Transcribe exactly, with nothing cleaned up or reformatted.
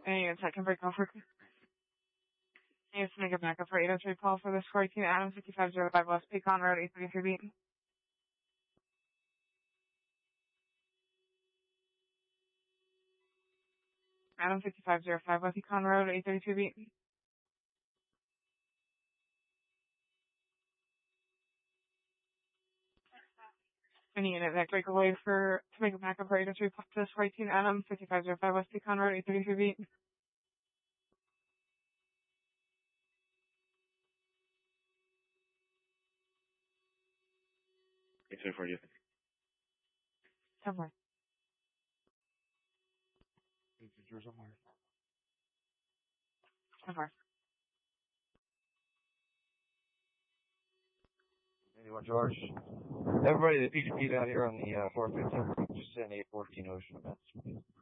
Any second break call for needs to make a backup for eight oh three call for the score team Adam fifty-five oh five West Pecan Road eight thirty-three beat. Adam fifty-five oh five West Pecan Road eight thirty-two beat. Any unit that breakaway for to make a backup for eight oh three call for the score team Adam fifty-five oh five West Pecan Road eight thirty-three beat. eight three four, you. Somewhere. Somewhere. Somewhere. Anyone, George? Everybody that P C P down here on the uh, four fifteen, just send eight fourteen Ocean events.